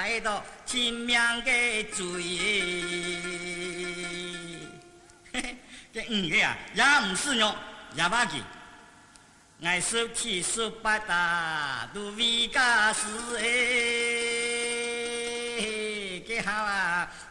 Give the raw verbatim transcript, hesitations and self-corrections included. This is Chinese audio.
开到亲命的罪。这五个啊，也唔是肉，也把记。爱十七十八大都为家事哎，给好啊！